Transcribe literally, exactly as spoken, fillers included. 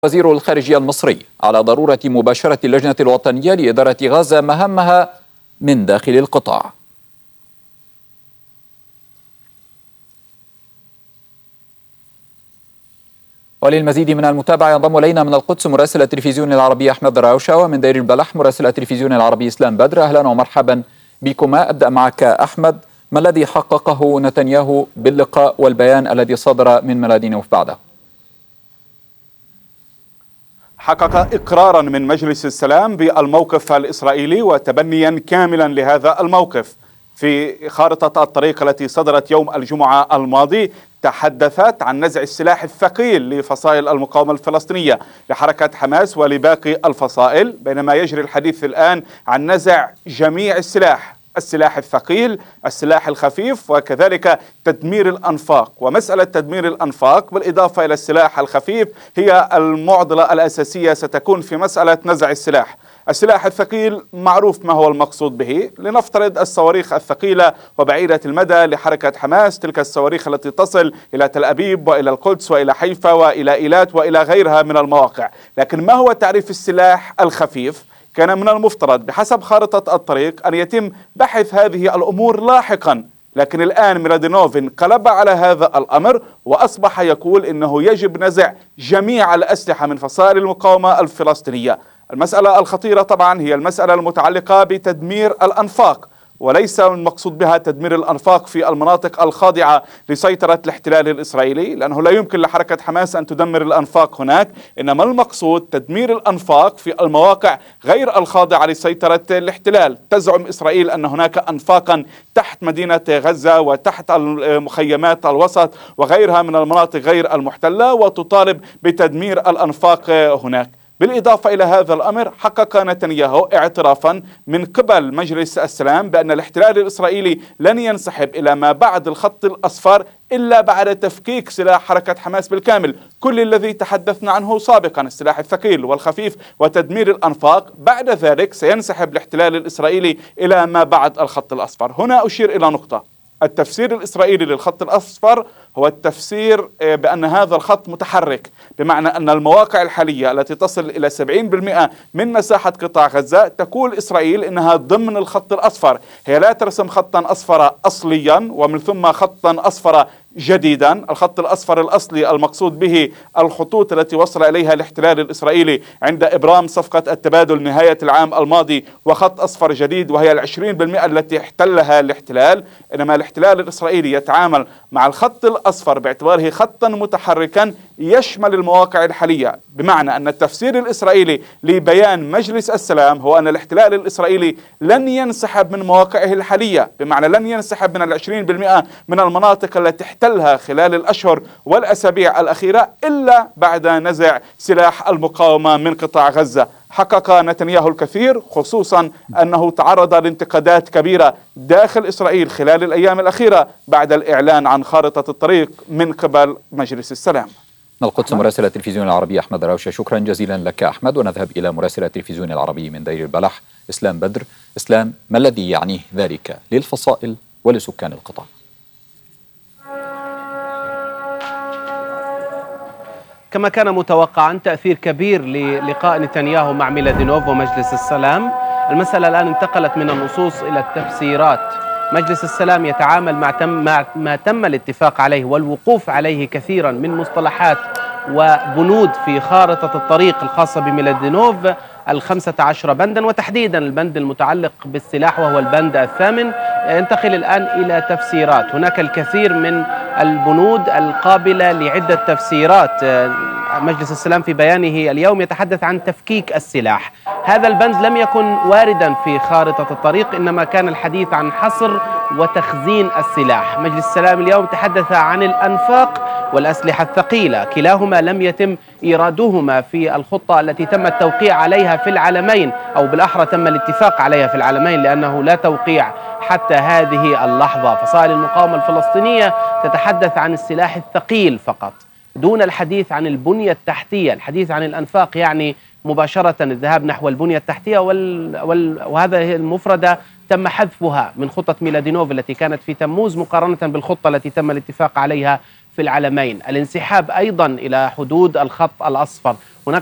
وزير الخارجية المصري على ضرورة مباشرة اللجنة الوطنية لإدارة غزة مهامها من داخل القطاع. وللمزيد من المتابعة ينضم إلينا من القدس مراسل التلفزيون العربي أحمد دراوشة، ومن دير البلح مراسل التلفزيون العربي إسلام بدر. أهلا ومرحبا بكما. أبدأ معك أحمد، ما الذي حققه نتنياهو باللقاء والبيان الذي صدر من ميلادينوف بعده؟ حقق إقرارا من مجلس السلام بالموقف الإسرائيلي وتبنيا كاملا لهذا الموقف. في خارطة الطريق التي صدرت يوم الجمعة الماضي تحدثت عن نزع السلاح الثقيل لفصائل المقاومة الفلسطينية لحركة حماس ولباقي الفصائل، بينما يجري الحديث الآن عن نزع جميع السلاح، السلاح الثقيل، السلاح الخفيف، وكذلك تدمير الأنفاق. ومسألة تدمير الأنفاق بالإضافة إلى السلاح الخفيف هي المعضلة الأساسية ستكون في مسألة نزع السلاح. السلاح الثقيل معروف ما هو المقصود به، لنفترض الصواريخ الثقيلة وبعيدة المدى لحركة حماس، تلك الصواريخ التي تصل إلى تل أبيب وإلى القدس وإلى حيفا وإلى إيلات وإلى غيرها من المواقع. لكن ما هو تعريف السلاح الخفيف؟ كان من المفترض بحسب خارطة الطريق أن يتم بحث هذه الأمور لاحقا، لكن الآن ميلادينوف انقلب على هذا الأمر وأصبح يقول إنه يجب نزع جميع الأسلحة من فصائل المقاومة الفلسطينية. المسألة الخطيرة طبعا هي المسألة المتعلقة بتدمير الأنفاق، وليس المقصود بها تدمير الأنفاق في المناطق الخاضعة لسيطرة الاحتلال الإسرائيلي، لأنه لا يمكن لحركة حماس أن تدمر الأنفاق هناك، إنما المقصود تدمير الأنفاق في المواقع غير الخاضعة لسيطرة الاحتلال. تزعم إسرائيل أن هناك أنفاقا تحت مدينة غزة وتحت مخيمات الوسط وغيرها من المناطق غير المحتلة، وتطالب بتدمير الأنفاق هناك. بالإضافة إلى هذا الأمر، حقق نتنياهو اعترافا من قبل مجلس السلام بأن الاحتلال الإسرائيلي لن ينسحب إلى ما بعد الخط الأصفر إلا بعد تفكيك سلاح حركة حماس بالكامل، كل الذي تحدثنا عنه سابقا، السلاح الثقيل والخفيف وتدمير الأنفاق. بعد ذلك سينسحب الاحتلال الإسرائيلي إلى ما بعد الخط الأصفر. هنا أشير إلى نقطة: التفسير الإسرائيلي للخط الأصفر هو التفسير بأن هذا الخط متحرك، بمعنى أن المواقع الحالية التي تصل إلى سبعين بالمئة من مساحة قطاع غزة تقول إسرائيل إنها ضمن الخط الأصفر. هي لا ترسم خطا أصفر أصليا ومن ثم خطا أصفر جديدا. الخط الأصفر الأصلي المقصود به الخطوط التي وصل إليها الاحتلال الإسرائيلي عند إبرام صفقة التبادل نهاية العام الماضي، وخط أصفر جديد وهي العشرين بالمئة التي احتلها الاحتلال. إنما الاحتلال الإسرائيلي يتعامل مع الخط الأصفر باعتباره خطا متحركا يشمل المواقع الحالية، بمعنى أن التفسير الإسرائيلي لبيان مجلس السلام هو أن الاحتلال الإسرائيلي لن ينسحب من مواقعه الحالية، بمعنى لن ينسحب من العشرين بالمئة من المناطق التي احتلها خلال الأشهر والأسابيع الأخيرة إلا بعد نزع سلاح المقاومة من قطاع غزة. حقق نتنياهو الكثير، خصوصا أنه تعرض لانتقادات كبيرة داخل إسرائيل خلال الأيام الأخيرة بعد الإعلان عن خارطة الطريق من قبل مجلس السلام. من القدس مراسل التلفزيون العربي أحمد دراوشة، شكرا جزيلا لك أحمد. ونذهب إلى مراسل التلفزيون العربي من دير البلح إسلام بدر. إسلام، ما الذي يعنيه ذلك للفصائل ولسكان القطاع؟ كما كان متوقعا تأثير كبير للقاء نتنياهو مع ميلادينوف ومجلس السلام. المسألة الآن انتقلت من النصوص إلى التفسيرات. مجلس السلام يتعامل مع تم مع ما تم الاتفاق عليه والوقوف عليه كثيرا من مصطلحات وبنود في خارطة الطريق الخاصة بميلادينوف، الخمسة عشر بندا، وتحديدا البند المتعلق بالسلاح وهو البند الثامن. ينتقل الآن إلى تفسيرات. هناك الكثير من البنود القابلة لعدة تفسيرات. مجلس السلام في بيانه اليوم يتحدث عن تفكيك السلاح. هذا البند لم يكن واردا في خارطة الطريق، إنما كان الحديث عن حصر وتخزين السلاح. مجلس السلام اليوم تحدث عن الأنفاق والأسلحة الثقيلة، كلاهما لم يتم إيرادهما في الخطة التي تم التوقيع عليها في العالمين، أو بالأحرى تم الاتفاق عليها في العالمين، لأنه لا توقيع حتى هذه اللحظة. فصائل المقاومة الفلسطينية تتحدث عن السلاح الثقيل فقط دون الحديث عن البنية التحتية. الحديث عن الأنفاق يعني مباشرة الذهاب نحو البنية التحتية، وال... وال... وهذا المفردة تم حذفها من خطة ميلادينوف التي كانت في تموز مقارنة بالخطة التي تم الاتفاق عليها في العلمين، الانسحاب أيضا إلى حدود الخط الأصفر. هناك